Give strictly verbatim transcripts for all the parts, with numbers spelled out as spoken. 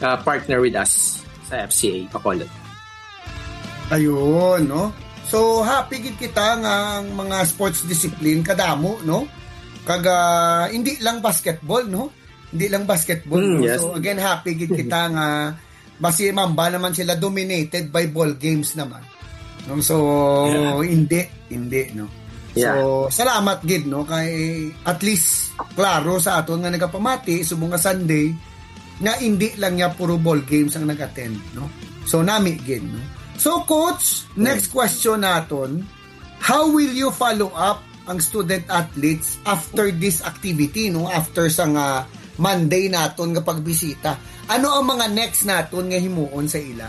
uh, partner with us sa F C A Bacolod. Ayun, no? So, happy gid kita nga ang mga sports discipline kadamo, no? Kaga, hindi lang basketball, no? Hindi lang basketball, mm, no? Yes. So, again, happy gid kita nga basi mamba naman sila dominated by ball games naman. No? So, yeah. hindi, hindi, no? Yeah. So, salamat gid, no? Kay at least, klaro sa aton nga nagapamati, subong nga Sunday, nga hindi lang niya puro ball games ang nag-attend, no? So, nami gid, no? So, Coach, next question naton, how will you follow up ang student athletes after this activity, no? After sa nga Monday naton nga pagbisita. Ano ang mga next naton nga himuon sa ila?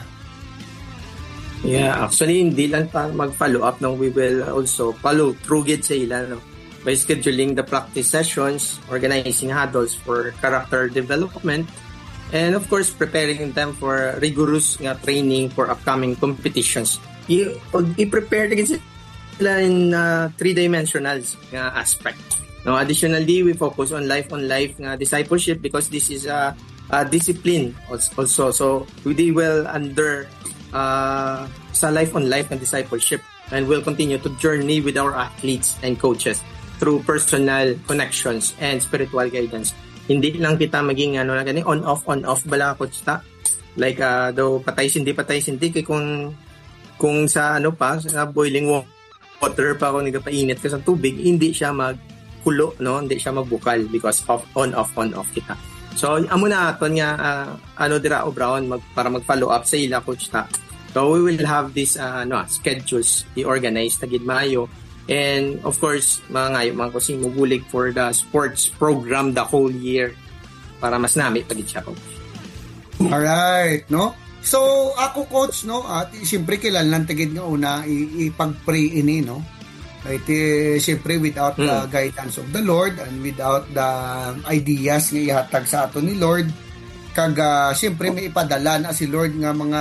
Yeah, actually, hindi lang pa mag-follow up, no? We will also follow through gid sa ila, no? By scheduling the practice sessions, organizing huddles for character development, and of course, preparing them for rigorous nga training for upcoming competitions. I- i-prepare din sila in uh, three-dimensional nga aspect. No, additionally, we focus on life-on-life nga discipleship because this is a, a discipline also. So, they will under uh, sa life-on-life nga discipleship and will continue to journey with our athletes and coaches through personal connections and spiritual guidance. Hindi lang kita maging ano na gani on off on off bala coach ta. Like uh, daw patay sindi patay sindi kay kung kung sa ano pa sa boiling water pa ako nagapainit ka sa tubig, hindi siya magkulo, no? Hindi siya magbukal because of on off on off kita. So amo na aton nga uh, ano dira o Brown mag, para mag-follow up sa ila coach ta. So we will have this uh, ano schedules i-organize na gid maayo. And of course, mga ngayon, mga kusing mubulig for the sports program the whole year para mas nami pagit siya, coach. Alright, no? So, ako, coach, no? At siyempre, kilalang tagid nga una, ipag-pray ini, no? Right, eh, siyempre, without mm. the guidance of the Lord and without the ideas nga ihatag sa ato ni Lord, kaga, siyempre, may ipadala na si Lord nga mga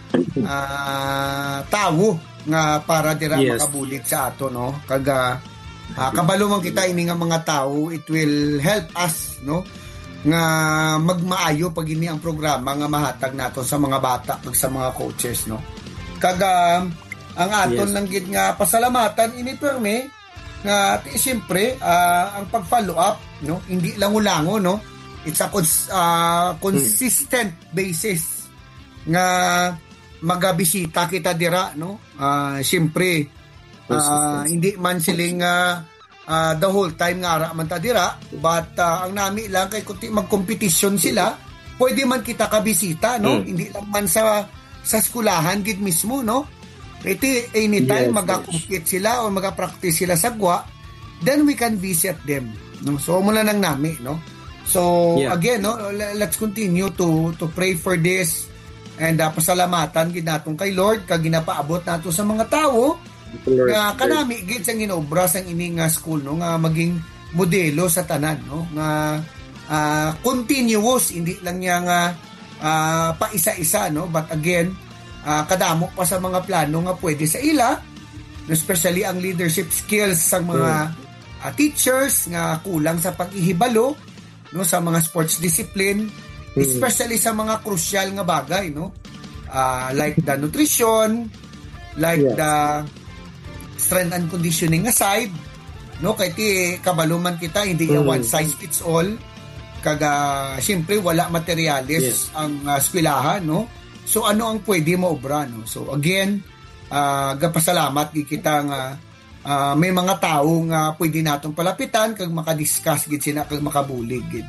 uh, tao nga para dira yes. makabulit sa ato, no? Kaga uh, kabalo man kita ini nga mga tao, it will help us, no? Nga magmaayo pag ini ang programa nga mahatag nato sa mga bata ug sa mga coaches, no? Kaga ang aton yes. lang gid nga pasalamatan ini perme nga siyempre uh, ang pag-follow up, no? Hindi lang ulango, no? It's a cons- uh, consistent hmm. basis nga magabisita kita dira, no? Uh, siyempre, uh, hindi man siling uh, uh, the whole time nga ara man ta dira, but uh, ang nami lang kay kunti mag-competition sila, pwede man kita kabisita, no? Mm. Hindi lang man sa sa skulahan gid mismo, no? Iti anytime yes, mag-compete sila o mag-practice sila sa gwa, then we can visit them, no? So mula nang nami, no? So yeah. again, no, let's continue to to pray for this. And uh, pasalamatan gid naton kay Lord kag ginapaabot nato sa mga tawo nga kanami gid sang ginobra sang ini nga school, no, nga maging modelo sa tanan, no, nga uh, continuous, hindi lang niya nga uh, paisa-isa, no, but again uh, kadamo pa sa mga plano nga pwede sa ila, especially ang leadership skills sa mga uh, teachers nga kulang sa pag-ihibalo, no, sa mga sports discipline, especially sa mga crucial nga bagay, no? Uh, like the nutrition, like yes. the strength and conditioning aside, no? Kay ti kabaluman kita, hindi mm. one size fits all. Kaga, siyempre, wala materialis yes. ang uh, eskwelahan, no? So, ano ang pwede maobra, no? So, again, uh, gapasalamat di kita nga uh, may mga tao nga pwede natong palapitan kag makadiscuss gid sina kag makabulig gid.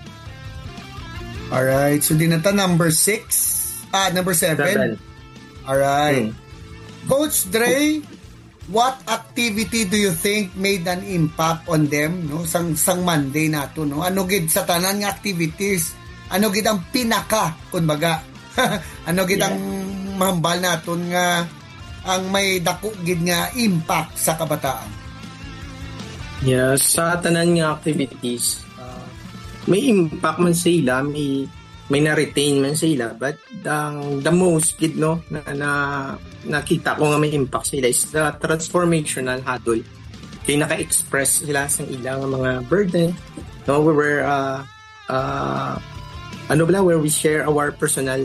Alright, so din nata number six. Ah, number seven. seven. Alright. Hmm. Coach Dre, what activity do you think made an impact on them, no? Sang sang Monday nato, no? Ano gid sa tanan nga activities? Ano gid ang pinaka, kumbaga? Ano gid yeah. ang mahambal naton nga ang may dako gid nga impact sa kabataan? Yeah, sa tanan nga activities, may impact man sila, may may na-retain man sila, but ang the most kid, no, na, na nakita ko nga may impact sila is the transformational huddle. Kaya naka-express sila sa ilang mga burden, no, we were uh, uh, ano ba, where we share our personal